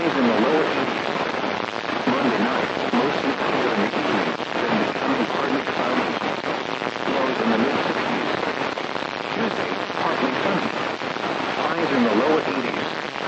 Highs in the lower 80s. Monday night, mostly clear in the evening, then becoming partly cloudy. Lows in the mid-60s. Tuesday, partly sunny. Highs in the lower 80s.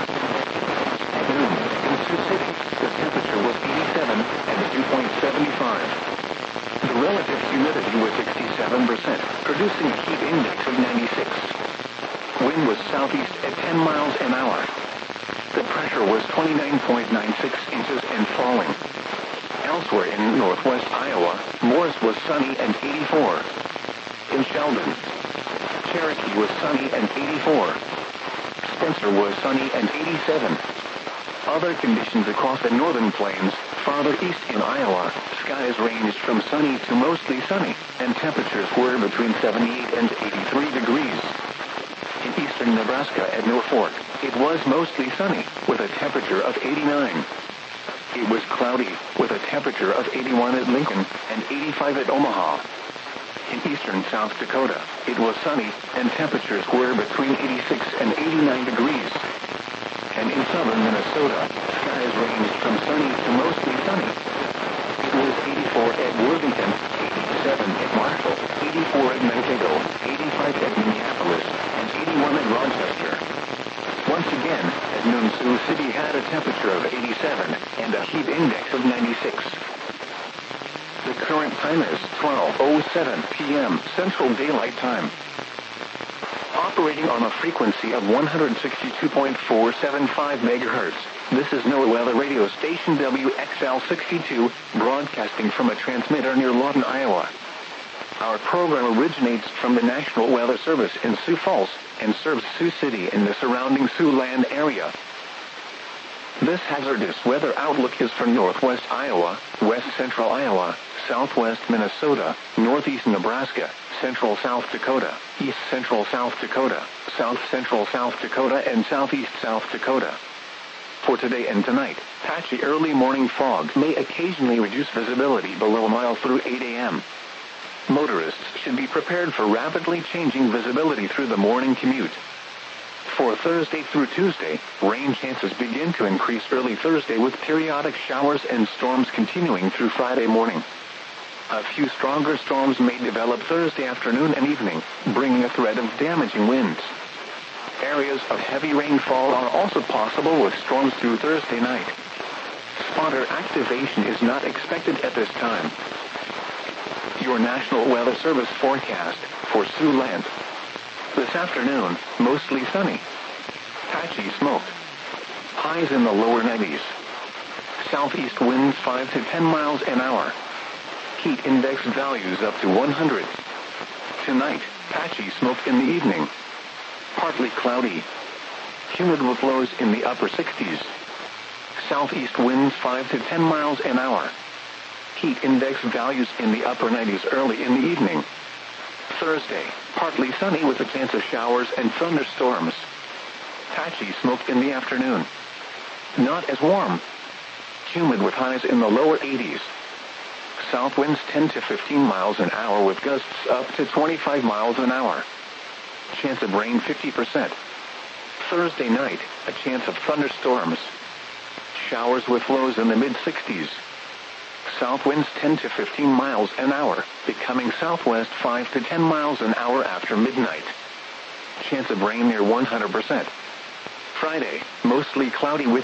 At noon, in Sioux City, the temperature was 87 and the dew point 75. The relative humidity was 67%, producing a heat index of 96. Wind was southeast at 10 miles an hour. The pressure was 29.96 inches and falling. Elsewhere in northwest Iowa, Morris was sunny and 84. In Sheldon, Cherokee was sunny and 84. Spencer was sunny and 87. Other conditions across the northern plains, farther east in Iowa, skies ranged from sunny to mostly sunny, and temperatures were between 78 and 83 degrees. In eastern Nebraska at Norfolk, it was mostly sunny, with a temperature of 89. It was cloudy, with a temperature of 81 at Lincoln and 85 at Omaha. In eastern South Dakota, it was sunny, and temperatures were between 86 and 89 degrees. And in southern Minnesota, skies ranged from sunny to mostly sunny. It was 84 at Worthington, 87 at Marshall, 84 at Mankato, 85 at Minneapolis, and 81 at Rochester. Once again, at noon Sioux City had a temperature of 87 and a heat index of 96. The current time is 12:07 p.m. Central Daylight Time. Operating on a frequency of 162.475 megahertz, this is NOAA Weather Radio Station WXL62, broadcasting from a transmitter near Lawton, Iowa. Our program originates from the National Weather Service in Sioux Falls and serves Sioux City and the surrounding Siouxland area. This hazardous weather outlook is for northwest Iowa, west central Iowa, southwest Minnesota, northeast Nebraska, central South Dakota, east central South Dakota, south central South Dakota, and southeast South Dakota. For today and tonight, patchy early morning fog may occasionally reduce visibility below a mile through 8 a.m. Motorists should be prepared for rapidly changing visibility through the morning commute. For Thursday through Tuesday, rain chances begin to increase early Thursday with periodic showers and storms continuing through Friday morning. A few stronger storms may develop Thursday afternoon and evening, bringing a threat of damaging winds. Areas of heavy rainfall are also possible with storms through Thursday night. Spotter activation is not expected at this time. Your National Weather Service forecast for Siouxland. This afternoon, mostly sunny. Patchy smoke. Highs in the lower 90s. Southeast winds 5 to 10 miles an hour. Heat index values up to 100. Tonight, patchy smoke in the evening. Partly cloudy. Humid with lows in the upper 60s. Southeast winds 5 to 10 miles an hour. Heat index values in the upper 90s early in the evening. Thursday, partly sunny with a chance of showers and thunderstorms. Patchy smoke in the afternoon. Not as warm. Humid with highs in the lower 80s. South winds 10 to 15 miles an hour with gusts up to 25 miles an hour. Chance of rain 50%. Thursday night, a chance of thunderstorms. Showers with lows in the mid-60s. South winds 10 to 15 miles an hour, becoming southwest 5 to 10 miles an hour after midnight. Chance of rain near 100%. Friday, mostly cloudy with